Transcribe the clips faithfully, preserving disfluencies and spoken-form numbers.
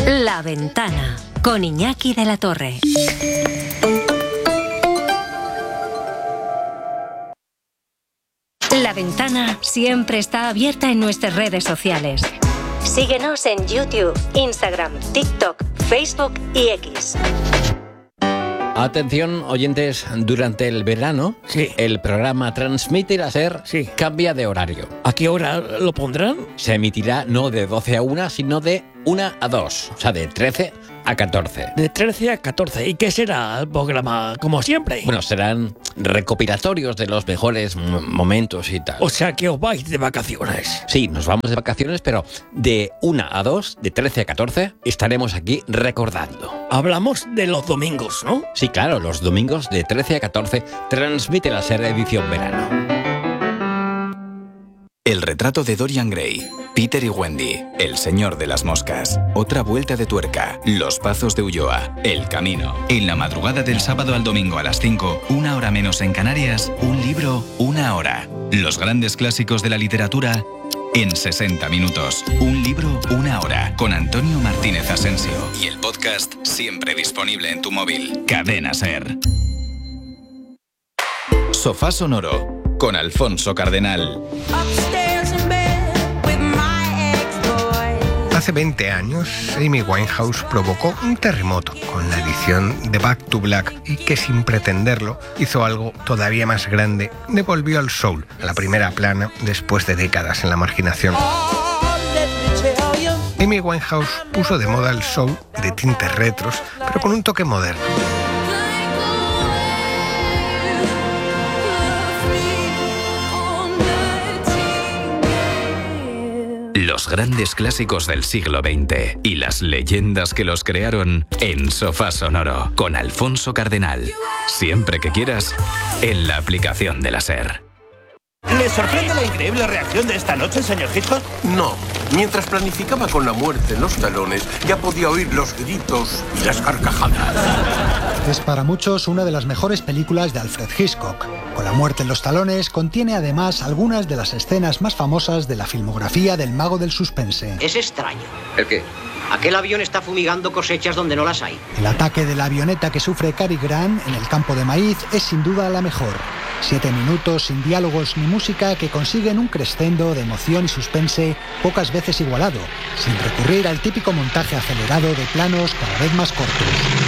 La Ventana, con Iñaki de la Torre. La Ventana siempre está abierta en nuestras redes sociales. Síguenos en YouTube, Instagram, TikTok, Facebook y X. Atención, oyentes, durante el verano, sí. el programa Transmite la SER sí. cambia de horario. ¿A qué hora lo pondrán? Se emitirá no de doce a una, sino de una a dos, o sea, de trece a catorce. De trece a catorce. ¿Y qué será el programa, como siempre? Bueno, serán recopilatorios de los mejores m- momentos y tal. O sea, que os vais de vacaciones. Sí, nos vamos de vacaciones, pero de una a dos, de trece a catorce, estaremos aquí recordando. Hablamos de los domingos, ¿no? Sí, claro, los domingos de trece a catorce, Transmite la SER edición verano. El retrato de Dorian Gray, Peter y Wendy, El señor de las moscas, Otra vuelta de tuerca, Los pazos de Ulloa, El camino. En la madrugada del sábado al domingo a las cinco, una hora menos en Canarias, un libro, una hora. Los grandes clásicos de la literatura en sesenta minutos. Un libro, una hora. Con Antonio Martínez Asensio. Y el podcast siempre disponible en tu móvil. Cadena SER. Sofá Sonoro con Alfonso Cardenal. Hace veinte años, Amy Winehouse provocó un terremoto con la edición de Back to Black y que, sin pretenderlo, hizo algo todavía más grande. Devolvió al soul a la primera plana después de décadas en la marginación. Amy Winehouse puso de moda el soul de tintes retros, pero con un toque moderno. Los grandes clásicos del siglo veinte y las leyendas que los crearon en Sofá Sonoro con Alfonso Cardenal. Siempre que quieras, en la aplicación de la SER. ¿Le sorprende la increíble reacción de esta noche, señor Hitchcock? No. Mientras planificaba con la muerte en los talones, ya podía oír los gritos y las carcajadas. Es para muchos una de las mejores películas de Alfred Hitchcock. Con la muerte en los talones, contiene además algunas de las escenas más famosas de la filmografía del mago del suspense. Es extraño. ¿El qué? Aquel avión está fumigando cosechas donde no las hay. El ataque de la avioneta que sufre Cary Grant en el campo de maíz es sin duda la mejor. Siete minutos sin diálogos ni música que consiguen un crescendo de emoción y suspense pocas veces igualado, sin recurrir al típico montaje acelerado de planos cada vez más cortos.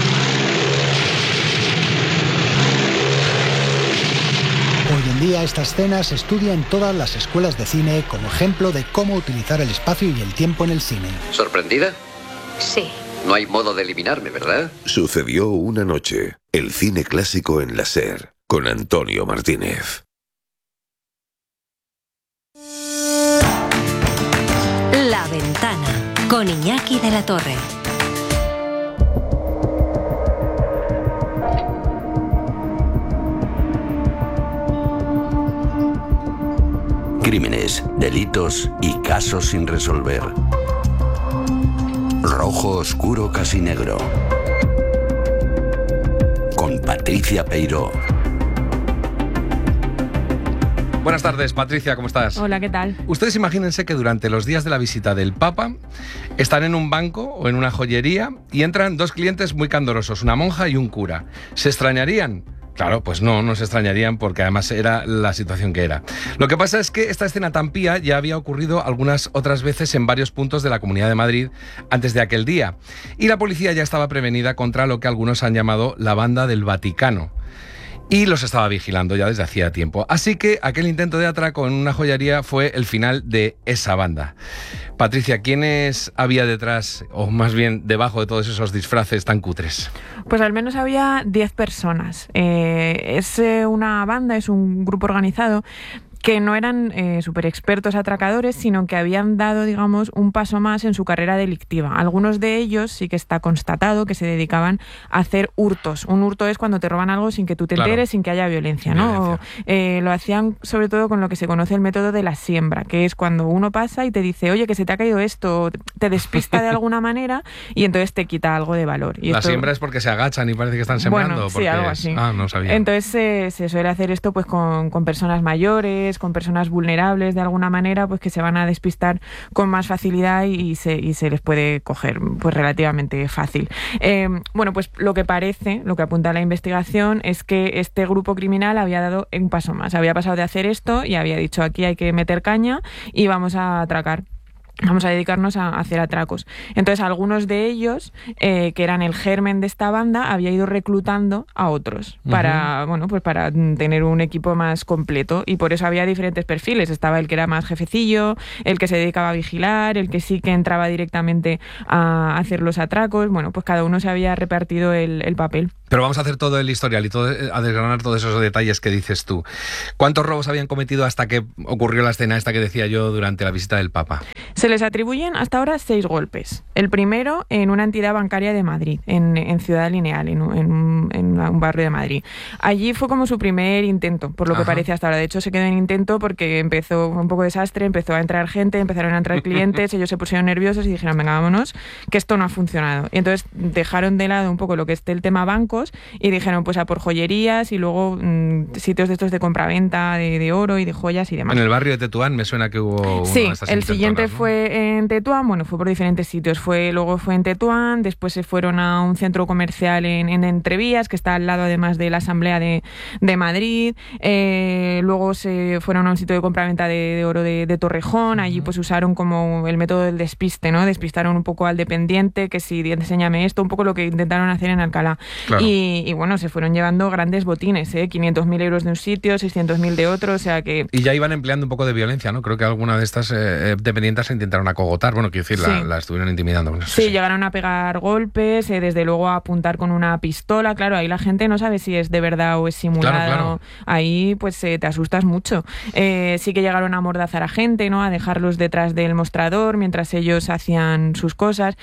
Hoy en día esta escena se estudia en todas las escuelas de cine como ejemplo de cómo utilizar el espacio y el tiempo en el cine. ¿Sorprendida? Sí. No hay modo de eliminarme, ¿verdad? Sucedió una noche. El cine clásico en la SER, con Antonio Martínez. La Ventana, con Iñaki de la Torre. Crímenes, delitos y casos sin resolver. Rojo oscuro casi negro. Con Patricia Peiró. Buenas tardes, Patricia, ¿cómo estás? Hola, ¿qué tal? Ustedes imagínense que durante los días de la visita del Papa están en un banco o en una joyería y entran dos clientes muy candorosos, una monja y un cura. ¿Se extrañarían? Claro, pues no, no se extrañarían porque además era la situación que era. Lo que pasa es que esta escena tan pía ya había ocurrido algunas otras veces en varios puntos de la Comunidad de Madrid antes de aquel día. Y la policía ya estaba prevenida contra lo que algunos han llamado la banda del Vaticano. Y los estaba vigilando ya desde hacía tiempo. Así que aquel intento de atraco en una joyería fue el final de esa banda. Patricia, ¿quiénes había detrás, o más bien debajo de todos esos disfraces tan cutres? Pues al menos había diez personas. Eh, es eh, una banda, es un grupo organizado que no eran eh, súper expertos atracadores, sino que habían dado, digamos, un paso más en su carrera delictiva. Algunos de ellos sí que está constatado que se dedicaban a hacer hurtos. Un hurto es cuando te roban algo sin que tú te enteres, claro, sin que haya violencia, ¿no? Violencia. O, eh, lo hacían sobre todo con lo que se conoce el método de la siembra, que es cuando uno pasa y te dice, oye, que se te ha caído esto, te despista de alguna manera y entonces te quita algo de valor. Y la esto... siembra es porque se agachan y parece que están sembrando. Bueno, sí, porque algo es... así. Ah, no sabía. Entonces eh, se suele hacer esto pues con, con personas mayores, mujeres, con personas vulnerables de alguna manera, pues que se van a despistar con más facilidad y, y, se, y se les puede coger pues relativamente fácil. Eh, bueno, pues lo que parece, lo que apunta la investigación es que este grupo criminal había dado un paso más, había pasado de hacer esto y había dicho aquí hay que meter caña y vamos a atracar. Vamos a dedicarnos a hacer atracos. Entonces, algunos de ellos, eh, que eran el germen de esta banda, había ido reclutando a otros para, uh-huh. bueno, pues para tener un equipo más completo. Y por eso había diferentes perfiles. Estaba el que era más jefecillo, el que se dedicaba a vigilar, el que sí que entraba directamente a hacer los atracos. Bueno, pues cada uno se había repartido el, el papel. Pero vamos a hacer todo el historial y todo, a desgranar todos esos detalles que dices tú. ¿Cuántos robos habían cometido hasta que ocurrió la escena esta que decía yo durante la visita del Papa? Se les atribuyen hasta ahora seis golpes. El primero en una entidad bancaria de Madrid, en, en Ciudad Lineal, en, en, en un barrio de Madrid. Allí fue como su primer intento, por lo que Ajá. parece hasta ahora. De hecho, se quedó en intento porque empezó un poco desastre, empezó a entrar gente, empezaron a entrar clientes, ellos se pusieron nerviosos y dijeron, venga, vámonos, que esto no ha funcionado. Y entonces dejaron de lado un poco lo que es el tema bancos y dijeron, pues a por joyerías y luego mmm, sitios de estos de compraventa de, de oro y de joyas y demás. En el barrio de Tetuán me suena que hubo Sí, uno de estas el siguiente, ¿no?, fue en Tetuán, bueno, fue por diferentes sitios. Fue, luego fue en Tetuán, después se fueron a un centro comercial en, en Entrevías, que está al lado además de la Asamblea de, de Madrid. Eh, luego se fueron a un sitio de compraventa de, de oro de, de Torrejón. Allí pues usaron como el método del despiste, ¿no? Despistaron un poco al dependiente, que si enséñame esto, un poco lo que intentaron hacer en Alcalá. Claro. Y, y bueno, se fueron llevando grandes botines, ¿eh? quinientos mil euros de un sitio, seiscientos mil de otro, o sea que... Y ya iban empleando un poco de violencia, ¿no? Creo que alguna de estas eh, dependientes se intentaron acogotar, bueno, quiero decir, sí. la, la estuvieron intimidando. No sé sí, si... llegaron a pegar golpes, eh, desde luego a apuntar con una pistola, claro, ahí la gente no sabe si es de verdad o es simulado, claro, claro. Ahí pues eh, te asustas mucho. Eh, sí que llegaron a amordazar a gente, ¿no? A dejarlos detrás del mostrador mientras ellos hacían sus cosas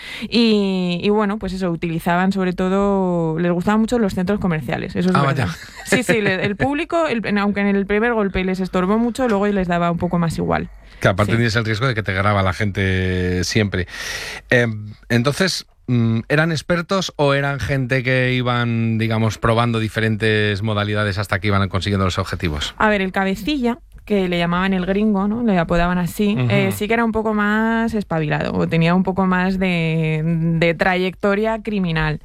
y, y bueno, pues eso, utilizaban sobre todo, les gustaban mucho los centros comerciales, eso es ah, verdad. Vaya. Sí, sí, el público, el, aunque en el primer golpe les estorbó mucho, luego les daba un poco más igual. Que aparte sí. tienes el riesgo de que te graba la gente siempre. Eh, entonces, ¿eran expertos o eran gente que iban, digamos, probando diferentes modalidades hasta que iban consiguiendo los objetivos? A ver, el cabecilla, que le llamaban el gringo, ¿no? Le apodaban así, uh-huh. eh, sí que era un poco más espabilado, o tenía un poco más de, de trayectoria criminal.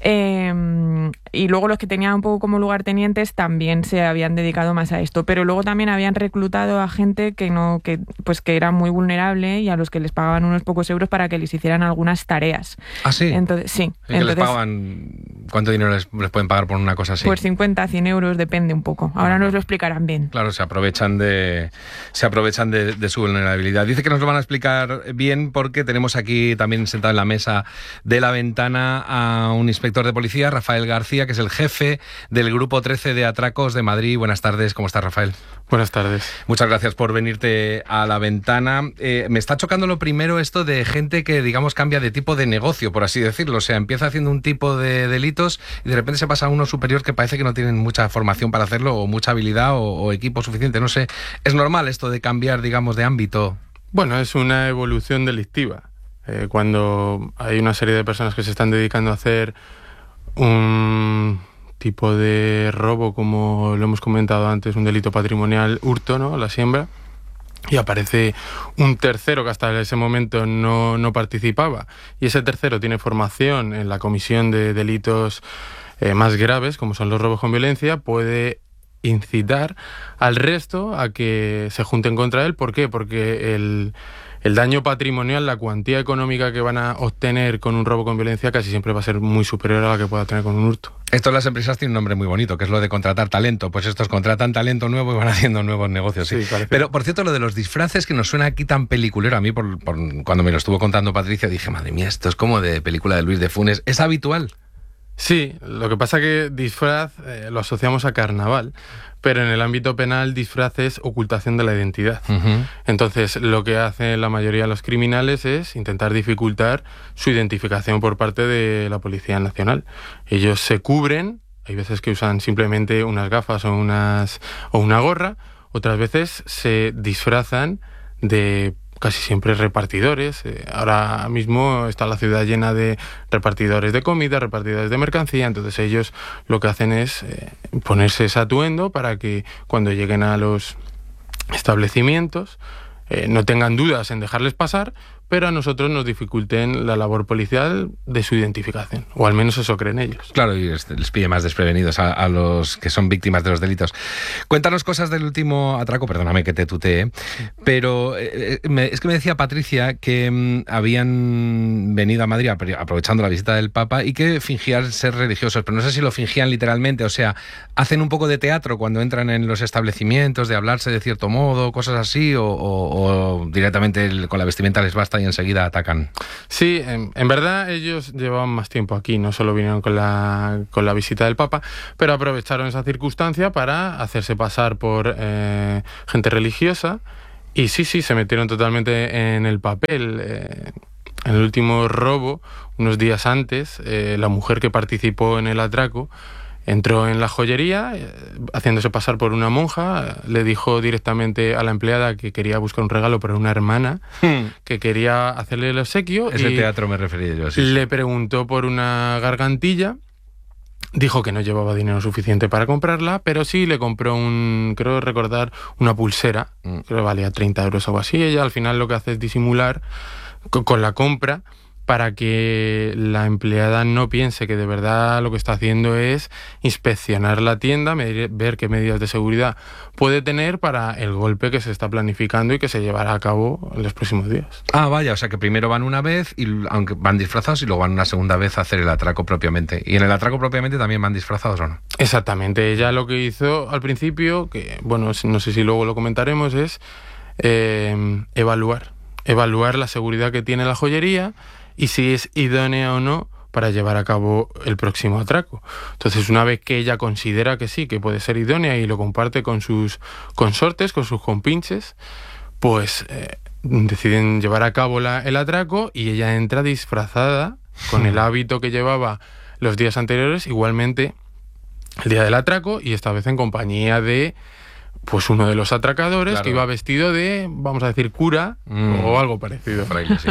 Eh, y luego los que tenían un poco como lugartenientes también se habían dedicado más a esto, pero luego también habían reclutado a gente que no, que pues que era muy vulnerable y a los que les pagaban unos pocos euros para que les hicieran algunas tareas. ¿Ah, sí? Entonces, sí. ¿Y Entonces, que les pagaban? ¿Cuánto dinero les, les pueden pagar por una cosa así? Pues cincuenta, cien euros, depende un poco. Ahora nos lo explicarán bien. Claro, se aprovechan de se aprovechan de, de su vulnerabilidad. Dice que nos lo van a explicar bien porque tenemos aquí también sentado en la mesa de La Ventana a un inspector de policía, Rafael García, que es el jefe del Grupo trece de Atracos de Madrid. Buenas tardes, ¿cómo estás, Rafael? Buenas tardes. Muchas gracias por venirte a La Ventana. Eh, me está chocando lo primero esto de gente que, digamos, cambia de tipo de negocio, por así decirlo. O sea, empieza haciendo un tipo de delitos y de repente se pasa a uno superior que parece que no tienen mucha formación para hacerlo o mucha habilidad o, o equipo suficiente. No sé, ¿es normal esto de cambiar, digamos, de ámbito? Bueno, es una evolución delictiva. Eh, cuando hay una serie de personas que se están dedicando a hacer un tipo de robo, como lo hemos comentado antes, un delito patrimonial, hurto, ¿no?, la siembra, y aparece un tercero que hasta ese momento no, no participaba, y ese tercero tiene formación en la comisión de delitos eh, más graves, como son los robos con violencia, puede incitar al resto a que se junten contra él. ¿Por qué? Porque el, el daño patrimonial, la cuantía económica que van a obtener con un robo con violencia casi siempre va a ser muy superior a la que pueda tener con un hurto. Esto en las empresas tiene un nombre muy bonito, que es lo de contratar talento. Pues estos contratan talento nuevo y van haciendo nuevos negocios. Sí. Sí, pero, por cierto, lo de los disfraces, que nos suena aquí tan peliculero, a mí, por, por, cuando me lo estuvo contando Patricia, dije, madre mía, esto es como de película de Luis de Funes. ¿Es habitual? Sí, lo que pasa que disfraz eh, lo asociamos a carnaval, pero en el ámbito penal disfraz es ocultación de la identidad. Uh-huh. Entonces, lo que hacen la mayoría de los criminales es intentar dificultar su identificación por parte de la Policía Nacional. Ellos se cubren, hay veces que usan simplemente unas gafas o, unas, o una gorra, otras veces se disfrazan de casi siempre repartidores. Eh, ahora mismo está la ciudad llena de repartidores de comida, repartidores de mercancía, entonces ellos lo que hacen es eh, ponerse ese atuendo para que cuando lleguen a los establecimientos eh, no tengan dudas en dejarles pasar, pero a nosotros nos dificulten la labor policial de su identificación, o al menos eso creen ellos. Claro, y les pille más desprevenidos a, a los que son víctimas de los delitos. Cuéntanos cosas del último atraco, perdóname que te tutee, pero eh, me, es que me decía Patricia que mm, habían venido a Madrid aprovechando la visita del Papa y que fingían ser religiosos, pero no sé si lo fingían literalmente, o sea, hacen un poco de teatro cuando entran en los establecimientos, de hablarse de cierto modo, cosas así, o, o, o directamente el, con la vestimenta les basta y enseguida atacan. Sí, en, en verdad ellos llevaban más tiempo aquí, no solo vinieron con la, con la visita del Papa, pero aprovecharon esa circunstancia para hacerse pasar por eh, gente religiosa y sí, sí, se metieron totalmente en el papel. Eh, en el último robo, unos días antes, eh, la mujer que participó en el atraco entró en la joyería, eh, haciéndose pasar por una monja, le dijo directamente a la empleada que quería buscar un regalo para una hermana, hmm. que quería hacerle el obsequio. Ese y teatro me refería yo, sí. Le sí. preguntó por una gargantilla, dijo que no llevaba dinero suficiente para comprarla, pero sí le compró un, creo recordar, una pulsera, hmm. creo que valía treinta euros o algo así. Ella al final lo que hace es disimular con, con la compra, para que la empleada no piense que de verdad lo que está haciendo es inspeccionar la tienda, ver qué medidas de seguridad puede tener para el golpe que se está planificando y que se llevará a cabo en los próximos días. Ah, vaya, o sea que primero van una vez, y aunque van disfrazados, y luego van una segunda vez a hacer el atraco propiamente. ¿Y en el atraco propiamente también van disfrazados o no? Exactamente. Ella lo que hizo al principio, que bueno, no sé si luego lo comentaremos, es eh, evaluar. Evaluar la seguridad que tiene la joyería y si es idónea o no para llevar a cabo el próximo atraco. Entonces, una vez que ella considera que sí, que puede ser idónea y lo comparte con sus consortes, con sus compinches, pues eh, deciden llevar a cabo la, el atraco y ella entra disfrazada con el hábito que llevaba los días anteriores, igualmente el día del atraco, y esta vez en compañía de pues uno de los atracadores, claro, que iba vestido de, vamos a decir, cura mm. o algo parecido. Por ahí, sí.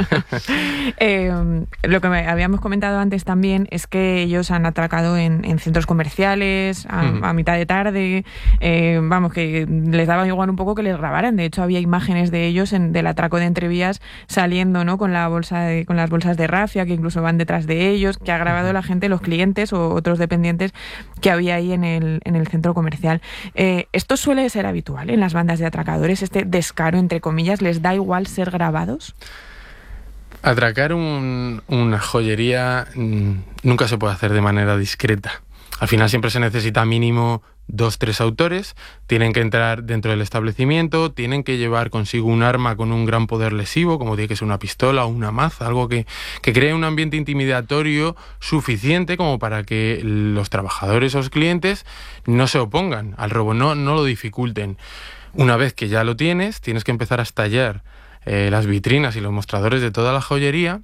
eh, lo que me habíamos comentado antes también es que ellos han atracado en, en centros comerciales a, mm. a mitad de tarde. Eh, vamos, que les daba igual un poco que les grabaran. De hecho, había imágenes de ellos en, del atraco de Entrevías saliendo, ¿no?, con la bolsa de, con las bolsas de rafia, que incluso van detrás de ellos, que ha grabado la gente, los clientes o otros dependientes que había ahí en el, en el centro comercial. Eh, esto suele ser habitual en las bandas de atracadores, este descaro, entre comillas. ¿Les da igual ser grabados? Atracar un, una joyería mmm, nunca se puede hacer de manera discreta. Al final siempre se necesita mínimo dos, tres autores, tienen que entrar dentro del establecimiento, tienen que llevar consigo un arma con un gran poder lesivo, como tiene que ser una pistola o una maza, algo que, que cree un ambiente intimidatorio suficiente como para que los trabajadores o los clientes no se opongan al robo, no, no lo dificulten. Una vez que ya lo tienes, tienes que empezar a estallar eh, las vitrinas y los mostradores de toda la joyería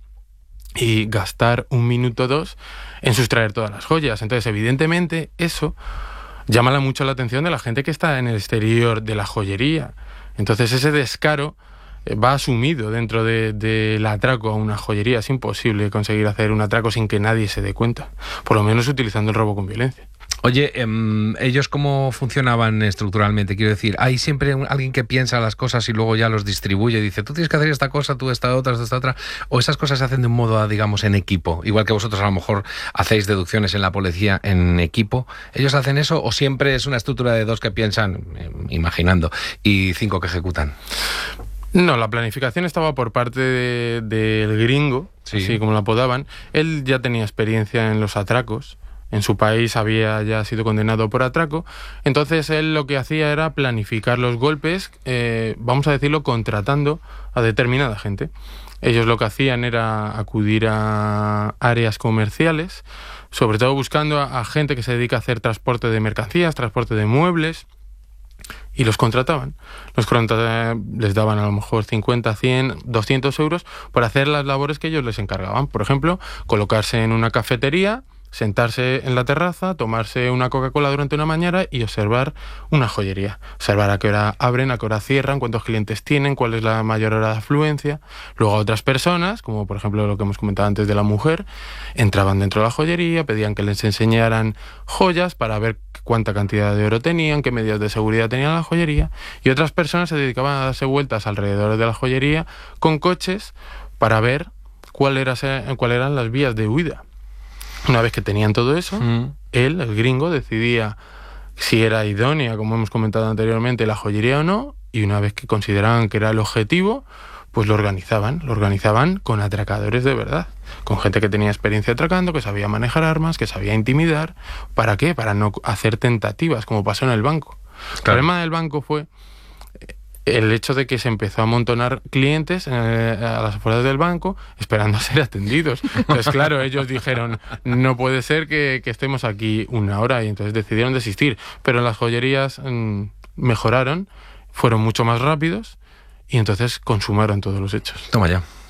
y gastar un minuto o dos en sustraer todas las joyas. Entonces, evidentemente, eso llama mucho la atención de la gente que está en el exterior de la joyería. Entonces, ese descaro va asumido dentro de, del atraco a una joyería. Es imposible conseguir hacer un atraco sin que nadie se dé cuenta, por lo menos utilizando el robo con violencia. Oye, eh, ¿ellos cómo funcionaban estructuralmente? Quiero decir, ¿hay siempre alguien que piensa las cosas y luego ya los distribuye y dice, tú tienes que hacer esta cosa, tú esta otra, esta otra? ¿O esas cosas se hacen de un modo, digamos, en equipo? Igual que vosotros a lo mejor hacéis deducciones en la policía en equipo. ¿Ellos hacen eso o siempre es una estructura de dos que piensan, eh, imaginando, y cinco que ejecutan? No, la planificación estaba por parte del de, de gringo, sí, así como lo apodaban. Él ya tenía experiencia en los atracos. En su país había ya sido condenado por atraco. Entonces él lo que hacía era planificar los golpes, eh, vamos a decirlo, contratando a determinada gente. Ellos lo que hacían era acudir a áreas comerciales, sobre todo buscando a, a gente que se dedica a hacer transporte de mercancías, transporte de muebles, y los contrataban. Los contrataban, les daban a lo mejor cincuenta, cien, doscientos euros por hacer las labores que ellos les encargaban. Por ejemplo, colocarse en una cafetería sentarse en la terraza, tomarse una Coca-Cola durante una mañana y observar una joyería. Observar a qué hora abren, a qué hora cierran, cuántos clientes tienen, cuál es la mayor hora de afluencia. Luego otras personas, como por ejemplo lo que hemos comentado antes de la mujer, entraban dentro de la joyería, pedían que les enseñaran joyas para ver cuánta cantidad de oro tenían, qué medidas de seguridad tenían la joyería. Y otras personas se dedicaban a darse vueltas alrededor de la joyería con coches para ver cuál era, cuál eran las vías de huida. Una vez que tenían todo eso, mm. él, el gringo, decidía si era idónea, como hemos comentado anteriormente, la joyería o no, y una vez que consideraban que era el objetivo, pues lo organizaban, lo organizaban con atracadores de verdad, con gente que tenía experiencia atracando, que sabía manejar armas, que sabía intimidar. ¿Para qué? Para no hacer tentativas, como pasó en el banco. Claro. El problema del banco fue el hecho de que se empezó a amontonar clientes eh, a las afueras del banco esperando a ser atendidos. Entonces, claro, ellos dijeron, no puede ser que, que estemos aquí una hora, y entonces decidieron desistir. Pero las joyerías mmm, mejoraron, fueron mucho más rápidos y entonces consumaron todos los hechos. Toma ya.